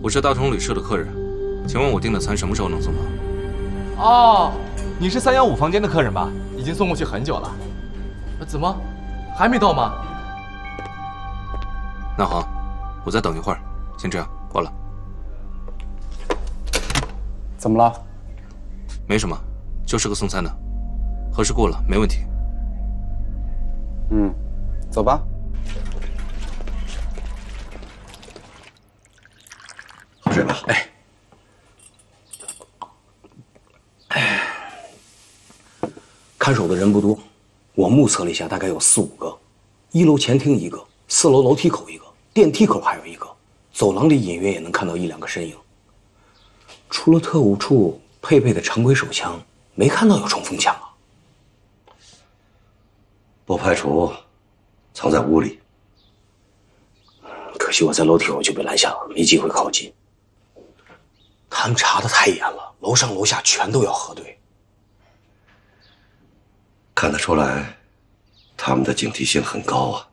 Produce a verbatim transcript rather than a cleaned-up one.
我是大同旅社的客人，请问我订的餐什么时候能送到？ 哦，你是三幺五房间的客人吧？已经送过去很久了。怎么，还没到吗？ 那好，我再等一会儿。先这样，挂了。 怎么了？ 没什么，就是个送餐的，核实过了，没问题。 嗯，走吧。 喝水吧。 哎。哎。看守的人不多，我目测了一下，大概有四五个。一楼前厅一个，四楼楼梯口一个，电梯口还有一个，走廊里隐约也能看到一两个身影。除了特务处配备的常规手枪，没看到有冲锋枪啊。 不排除藏在屋里。 可惜我在楼梯口就被拦下了，没机会靠近。他们查得太严了，楼上楼下全都要核对。 看得出来，他们的警惕性很高啊。